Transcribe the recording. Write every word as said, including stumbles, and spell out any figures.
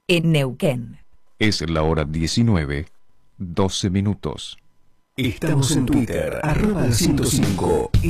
en Neuquén. Es la hora diecinueve, doce minutos. Estamos en Twitter, arroba ciento cinco.